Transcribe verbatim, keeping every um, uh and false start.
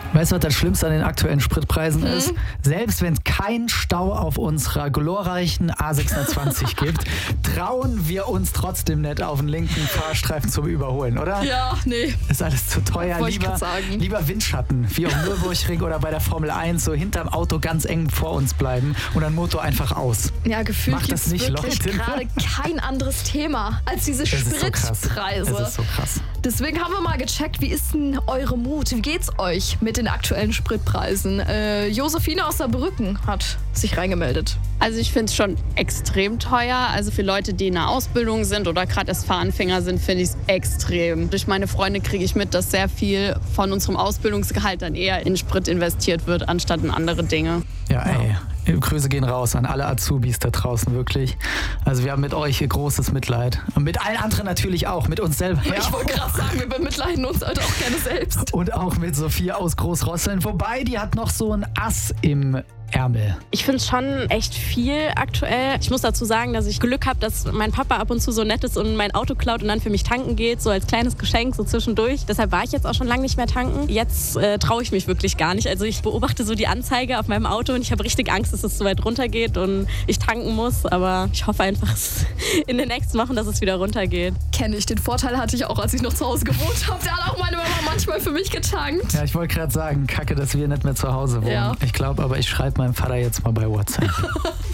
Weißt du, was das Schlimmste an den aktuellen Spritpreisen Mhm. ist? Selbst wenn es keinen Stau auf unserer glorreichen A sechshundertzwanzig gibt, trauen wir uns trotzdem nicht auf den linken Fahrstreifen zum Überholen, oder? Ja, nee. Ist alles zu teuer. Wollte ich Lieber, grad sagen. lieber Windschatten, wie auf dem Nürburgring oder bei der Formel eins, so hinterm Auto ganz eng vor uns bleiben und dann Motor einfach aus. Ja, gefühlt Macht gibt das es nicht, wirklich Leute? gerade kein anderes Thema als diese Es ist so krass. Spritpreise. Es ist so krass. Deswegen haben wir mal gecheckt, wie ist denn eure Mut? Wie geht's euch mit den aktuellen Spritpreisen? Äh, Josephine aus Saarbrücken hat sich reingemeldet. Also ich finde es schon extrem teuer. Also für Leute, die in der Ausbildung sind oder gerade erst Fahranfänger sind, finde ich es extrem. Durch meine Freunde kriege ich mit, dass sehr viel von unserem Ausbildungsgehalt dann eher in Sprit investiert wird, anstatt in andere Dinge. Ja, ey. Grüße gehen raus an alle Azubis da draußen, wirklich. Also wir haben mit euch großes Mitleid. Und mit allen anderen natürlich auch, mit uns selber. Ja, Ich wollte gerade sagen, wir bemitleiden uns heute auch gerne selbst. und auch mit Sophia aus Großrosseln. Wobei, die hat noch so ein Ass im Ärmel. Ich finde es schon echt viel aktuell. Ich muss dazu sagen, dass ich Glück habe, dass mein Papa ab und zu so nett ist und mein Auto klaut und dann für mich tanken geht, so als kleines Geschenk, so zwischendurch. Deshalb war ich jetzt auch schon lange nicht mehr tanken. Jetzt äh, traue ich mich wirklich gar nicht. Also ich beobachte so die Anzeige auf meinem Auto und ich habe richtig Angst, dass es so weit runtergeht und ich tanken muss. Aber ich hoffe einfach in den nächsten Wochen, dass es wieder runtergeht. Kenne ich. Den Vorteil hatte ich auch, als ich noch zu Hause gewohnt habe. Da hat auch meine Mama manchmal für mich getankt. Ja, ich wollte gerade sagen, kacke, dass wir nicht mehr zu Hause wohnen. Ja. Ich glaube aber, ich schreibe meinem Vater jetzt mal bei WhatsApp.